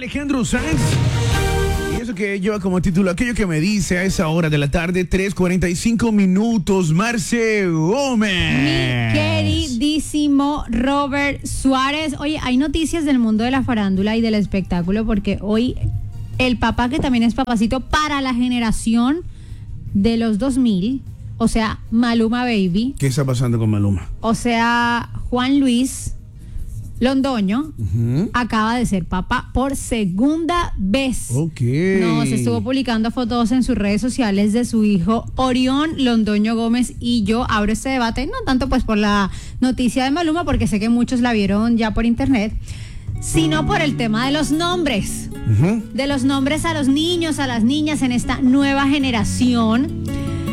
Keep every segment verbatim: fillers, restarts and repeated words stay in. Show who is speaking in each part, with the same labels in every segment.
Speaker 1: Alejandro Sanz. Y eso que lleva como título aquello que me dice a esa hora de la tarde, tres cuarenta y cinco minutos, Marce Gómez.
Speaker 2: Mi queridísimo Robert Suárez. Oye, hay noticias del mundo de la farándula y del espectáculo porque hoy el papá, que también es papacito para la generación de los dos mil, o sea, Maluma Baby.
Speaker 1: ¿Qué está pasando con Maluma?
Speaker 2: O sea, Juan Luis Londoño uh-huh. acaba de ser papá por segunda vez.
Speaker 1: Ok.
Speaker 2: No, se estuvo publicando fotos en sus redes sociales de su hijo Orión Londoño Gómez, y yo abro este debate, no tanto pues por la noticia de Maluma, porque sé que muchos la vieron ya por internet, sino por el tema de los nombres. Uh-huh. De los nombres a los niños, a las niñas en esta nueva generación.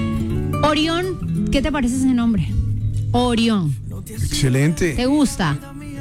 Speaker 2: Orión, ¿qué te parece ese nombre? Orión.
Speaker 1: Excelente.
Speaker 2: ¿Te gusta?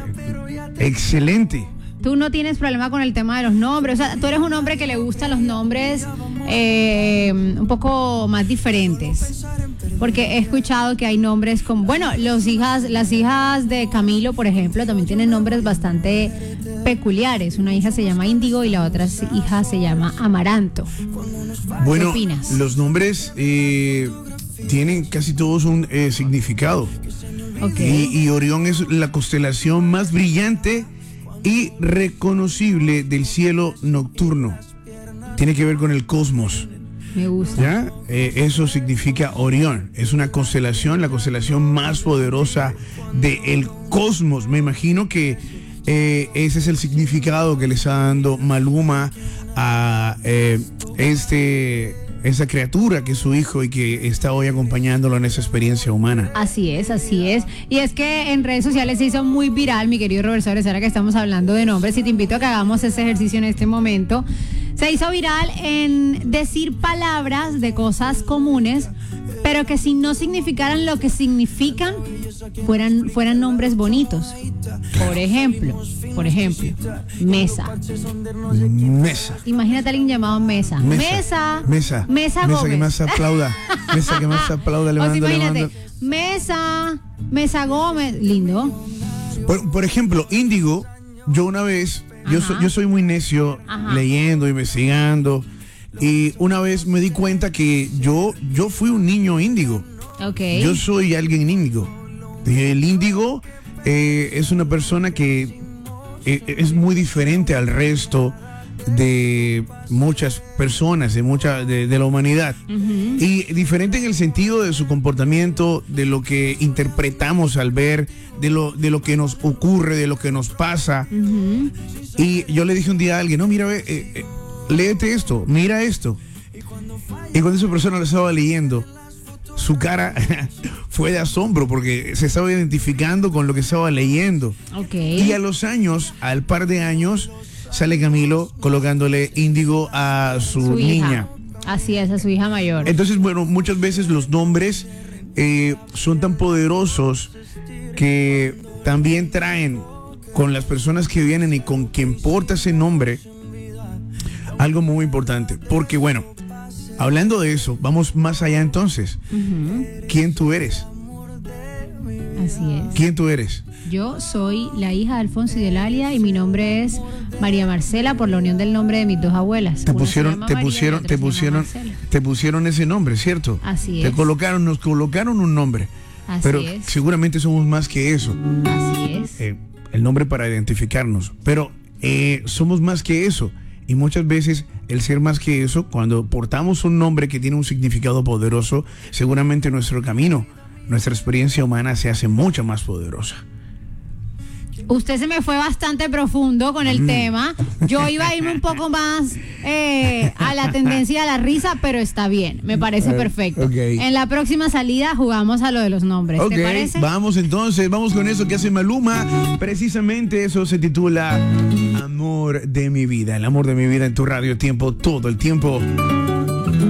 Speaker 1: Excelente.
Speaker 2: Tú no tienes problema con el tema de los nombres, o sea, tú eres un hombre que le gustan los nombres eh, un poco más diferentes, porque he escuchado que hay nombres como, bueno, los hijas, las hijas de Camilo, por ejemplo, también tienen nombres bastante peculiares. Una hija se llama Índigo y la otra hija se llama Amaranto.
Speaker 1: Bueno,
Speaker 2: ¿qué opinas?
Speaker 1: Los nombres eh, tienen casi todos un eh, significado.
Speaker 2: Okay.
Speaker 1: Y, y Orión es la constelación más brillante y reconocible del cielo nocturno. Tiene que ver con el cosmos.
Speaker 2: Me gusta.
Speaker 1: ¿Ya? Eh, eso significa Orión. Es una constelación, la constelación más poderosa del cosmos. Me imagino que eh, ese es el significado que le está dando Maluma a eh, este... esa criatura que es su hijo y que está hoy acompañándolo en esa experiencia humana.
Speaker 2: Así es, así es. Y es que en redes sociales se hizo muy viral, mi querido Robert Suárez, ahora que estamos hablando de nombres, y te invito a que hagamos ese ejercicio en este momento. Se hizo viral en decir palabras de cosas comunes, pero que si no significaran lo que significan, fueran, fueran nombres bonitos. Por ejemplo, por ejemplo, mesa.
Speaker 1: Mesa.
Speaker 2: Imagínate a alguien llamado Mesa. Mesa.
Speaker 1: Mesa.
Speaker 2: Mesa, Mesa Gómez.
Speaker 1: Mesa que más aplauda. Mesa que más aplauda. Le
Speaker 2: O sea,
Speaker 1: mando,
Speaker 2: imagínate,
Speaker 1: le mando.
Speaker 2: Mesa, Mesa Gómez. Lindo.
Speaker 1: Por, por ejemplo, Índigo, yo una vez, yo, so, yo soy muy necio, Ajá. leyendo, investigando, y una vez me di cuenta que yo, yo fui un niño índigo.
Speaker 2: Okay.
Speaker 1: Yo soy alguien índigo. El índigo eh, es una persona que eh, es muy diferente al resto de muchas personas, de mucha de, de la humanidad. Uh-huh. Y diferente en el sentido de su comportamiento, de lo que interpretamos al ver, de lo, de lo que nos ocurre, de lo que nos pasa. Uh-huh. Y yo le dije un día a alguien, no, mira, eh, eh, léete esto, mira esto. Y cuando esa persona lo estaba leyendo, su cara fue de asombro porque se estaba identificando con lo que estaba leyendo.
Speaker 2: Okay.
Speaker 1: Y a los años, al par de años, sale Camilo colocándole Índigo a su,
Speaker 2: su
Speaker 1: niña.
Speaker 2: Hija. Así es, a su hija mayor.
Speaker 1: Entonces, bueno, muchas veces los nombres eh, son tan poderosos que también traen con las personas que vienen y con quien porta ese nombre algo muy importante. Porque, bueno, hablando de eso, vamos más allá entonces. Uh-huh. ¿Quién tú eres?
Speaker 2: Así es.
Speaker 1: ¿Quién tú eres?
Speaker 2: Yo soy la hija de Alfonso y de Lalia y mi nombre es María Marcela, por la unión del nombre de mis dos abuelas.
Speaker 1: Te pusieron, te pusieron, te pusieron, te pusieron ese nombre, ¿cierto?
Speaker 2: Así
Speaker 1: te
Speaker 2: es.
Speaker 1: Te colocaron, nos colocaron un nombre.
Speaker 2: Así
Speaker 1: pero
Speaker 2: es.
Speaker 1: Seguramente somos más que eso.
Speaker 2: Así es.
Speaker 1: Eh, el nombre para identificarnos. Pero eh, somos más que eso. Y muchas veces el ser más que eso, cuando portamos un nombre que tiene un significado poderoso, seguramente nuestro camino, nuestra experiencia humana se hace mucho más poderosa.
Speaker 2: Usted se me fue bastante profundo con el mm. tema. Yo iba a irme un poco más eh, a la tendencia a la risa, pero está bien, me parece perfecto.
Speaker 1: Okay.
Speaker 2: En la próxima salida jugamos a lo de los nombres,
Speaker 1: okay.
Speaker 2: ¿te parece?
Speaker 1: Vamos entonces, vamos con eso que hace Maluma. Precisamente eso se titula Amor de mi vida. El amor de mi vida en tu radio tiempo, todo el tiempo.